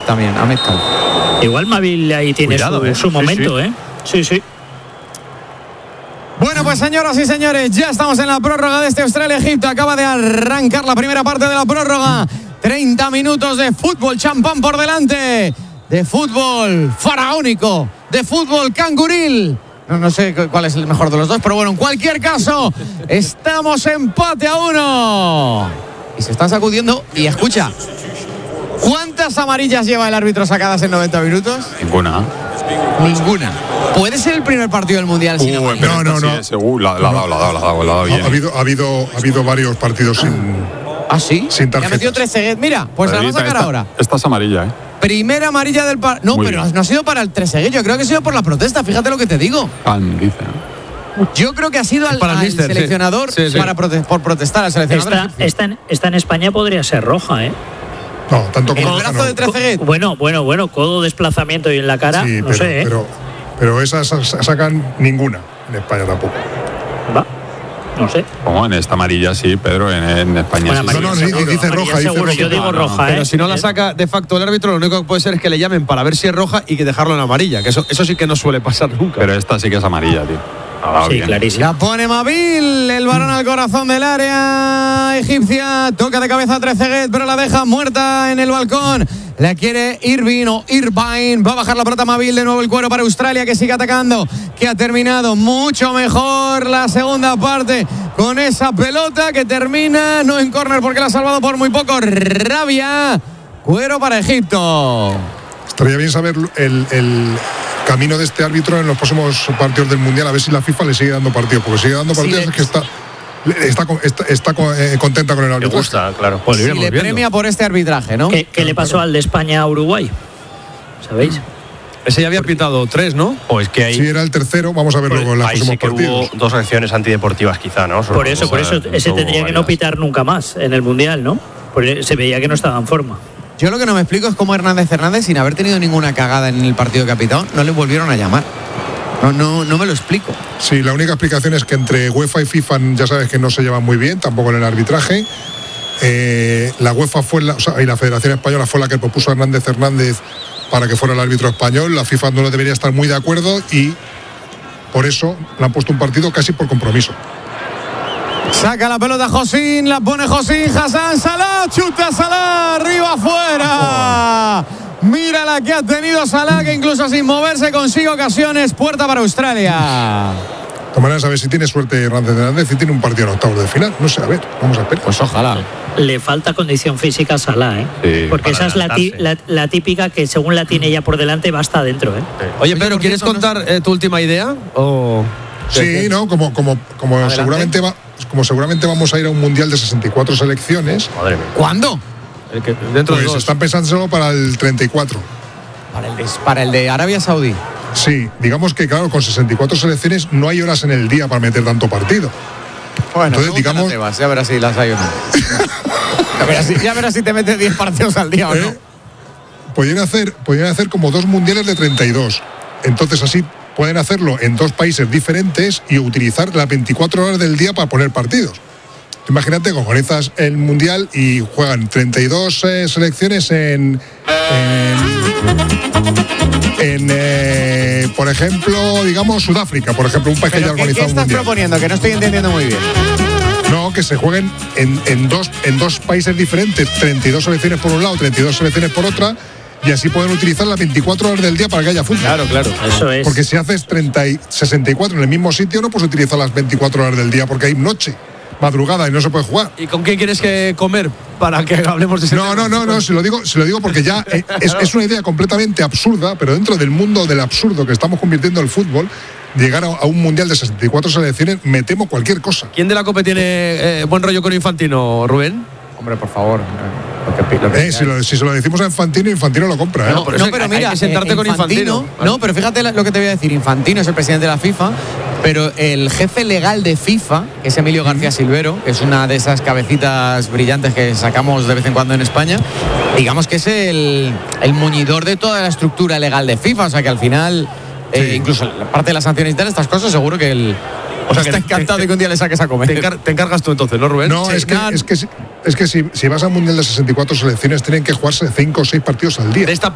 también, a Metcalf. Igual Mabil ahí tiene su momento, sí. Sí. Bueno, pues señoras y señores, ya estamos en la prórroga de este Australia-Egipto. Acaba de arrancar la primera parte de la prórroga. 30 minutos de fútbol champán por delante. De fútbol faraónico. De fútbol canguril. No sé cuál es el mejor de los dos, pero bueno, en cualquier caso, estamos empate a 1. Y se están sacudiendo. Y escucha, ¿cuántas amarillas lleva el árbitro sacadas en 90 minutos? Ninguna. ¿Puede ser el primer partido del Mundial sin amarillas? No. La ha dado bien. Ha habido varios partidos sin... ¿Ah, sí? Sin tarjetas. Ya metió 3 Trezeguet. Mira, pues la vamos a sacar ahora. Esta es amarilla, Primera amarilla del partido. No, muy pero bien. no ha sido para el Trezeguet. Yo creo que ha sido por la protesta. Fíjate lo que te digo. Dice. Yo creo que ha sido al mister, seleccionador sí. por protestar al seleccionador. Esta en España podría ser roja, No, tanto El como brazo de Trezeguet. Bueno, codo, desplazamiento y en la cara, sí, no sé, pero esas sacan ninguna en España tampoco. Va. No sé. Como en esta amarilla sí, Pedro, en España bueno, sí. Dice roja. Seguro, yo digo roja, Pero si no la saca de facto el árbitro, lo único que puede ser es que le llamen para ver si es roja y que dejarlo en amarilla, que eso sí que no suele pasar nunca. Pero esta sí que es amarilla, tío. Sí, clarísimo. La pone Mabil, el balón al corazón del área egipcia. Toca de cabeza a Trezeguet, pero la deja muerta en el balcón. La quiere Irvine. Va a bajar la pelota Mabil, de nuevo el cuero para Australia, que sigue atacando, que ha terminado mucho mejor la segunda parte con esa pelota que termina no en córner porque la ha salvado por muy poco Rabia. Cuero para Egipto. Estaría bien saber el camino de este árbitro en los próximos partidos del Mundial, a ver si la FIFA le sigue dando partidos, porque sigue dando partidos, es que está contenta con el árbitro. Me gusta, claro. Si le premia por este arbitraje, ¿no? ¿Qué le pasó al de España a Uruguay? ¿Sabéis? Ese ya había pitado 3, ¿no? O es que ahí, sí, era el tercero, vamos a verlo en los ahí próximos sí que partidos. hubo 2 acciones antideportivas quizá, ¿no? Por eso, ese tendría que no pitar nunca más en el Mundial, ¿no? Porque se veía que no estaba en forma. Yo lo que no me explico es cómo Hernández, sin haber tenido ninguna cagada en el partido que ha pitado, no le volvieron a llamar. No me lo explico. Sí, la única explicación es que entre UEFA y FIFA ya sabes que no se llevan muy bien, tampoco en el arbitraje. La UEFA y la Federación Española fue la que propuso a Hernández para que fuera el árbitro español. La FIFA no debería estar muy de acuerdo y por eso le han puesto un partido casi por compromiso. Saca la pelota Josín, la pone Josín, Hassan, Salah, chuta Salah, arriba, afuera. Mira la que ha tenido Salah, que incluso sin moverse consigue ocasiones. Puerta para Australia. De todas maneras, a ver si tiene suerte Hernández y tiene un partido en octavos de final. No sé, a ver, vamos a esperar. Pues ojalá. Le falta condición física a Salah, Sí, porque esa es la típica que según la tiene ya por delante va hasta adentro, Oye, Pedro, ¿quieres contar tu última idea? ¿O... Sí, no, como seguramente vamos a ir a un mundial de 64 selecciones. Madre mía. ¿Cuándo? Dentro de Pues 2. están pensándolo para el 34. Para el de Arabia Saudí. Sí, digamos que claro, con 64 selecciones no hay horas en el día para meter tanto partido. Bueno, entonces digamos, ya verás si las hay o no. ya verás si te metes 10 partidos al día o no. Podrían hacer como 2 mundiales de 32. Entonces así pueden hacerlo en 2 países diferentes y utilizar las 24 horas del día para poner partidos. Imagínate, organizas el mundial y juegan 32 selecciones por ejemplo, digamos Sudáfrica, por ejemplo, un país que haya organizado ¿Qué un estás mundial. proponiendo? Que no estoy entendiendo muy bien. No, que se jueguen en dos países diferentes, 32 selecciones por un lado, 32 selecciones por otra, y así pueden utilizar las 24 horas del día para que haya fútbol. Claro. Eso es. Porque si haces 64 en el mismo sitio, no puedes utilizar las 24 horas del día porque hay noche, madrugada y no se puede jugar. ¿Y con qué quieres que comer para que hablemos de ese tema? No, se lo digo porque ya es una idea completamente absurda, pero dentro del mundo del absurdo que estamos convirtiendo el fútbol, llegar a un mundial de 64 selecciones, me temo cualquier cosa. ¿Quién de la COPE tiene buen rollo con Infantino, Rubén? Hombre, por favor. Si se lo decimos a Infantino lo compra. No, pero mira, hay que sentarte con Infantino. No, pero fíjate lo que te voy a decir. Infantino es el presidente de la FIFA, pero el jefe legal de FIFA, que es Emilio García Silvero, que es una de esas cabecitas brillantes que sacamos de vez en cuando en España, digamos que es el muñidor de toda la estructura legal de FIFA. O sea que al final, incluso la parte de las sanciones y tal, estas cosas, seguro que él... O sea, está encantado de que un día le saques a comer. Te encargas tú entonces, ¿no, Rubén? No, Sí. es que si vas al mundial de 64 selecciones, tienen que jugarse 5 o 6 partidos al día. De esta